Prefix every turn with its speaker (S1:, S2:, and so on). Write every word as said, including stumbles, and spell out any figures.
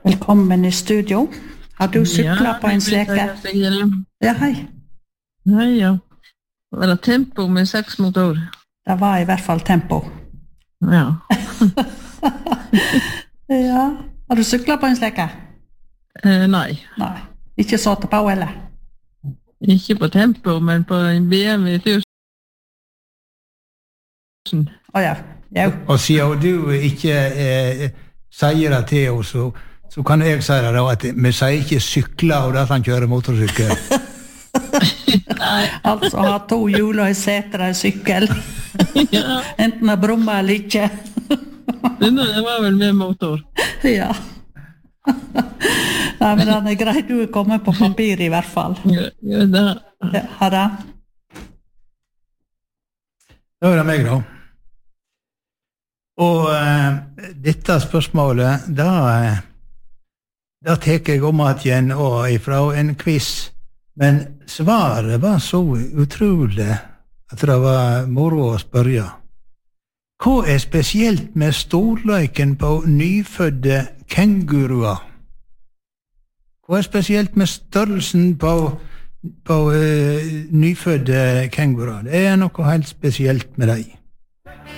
S1: Velkommen i studio. Har du cyklet
S2: Ja,
S1: på en sleke?
S2: jeg sier det.
S1: Ja, hei.
S2: Hei, ja. Det var tempo med seks motor.
S1: Det var i hvert fall tempo.
S2: Ja.
S1: Ja. Har du cyklet på en sleke?
S2: Eh, nei,
S1: Nei. Ikke satt på, eller?
S2: ikke på tempo, men på en B M W tusen.
S1: Å ja. Ja.
S3: Og siden du ikke eh, sier det til oss, så, så kan jeg si det da, at vi sier ikke sykler og at han kjører motorsykkel.
S1: Altså, ha to hjul og en seter og en sykkel.
S2: Ja,
S1: Enten å brumme eller ikke.
S2: det var vel med motor.
S1: Ja. Nei, men den er greit. Du er kommet på papir i hvert fall.
S2: Ja, ja, da.
S1: Ja, har det?
S3: Da er det meg da. Og eh, dette spørsmålet, da, eh, da teker jeg om at igjen og ifra en quiz. Men svaret var så utrolig at det var moro å spørre. Hva er spesielt med storløyken på nyfødde kenguruer? Hva er spesielt med størrelsen på, på uh, nyfødde kenguruer? Det er noe helt spesielt med dem.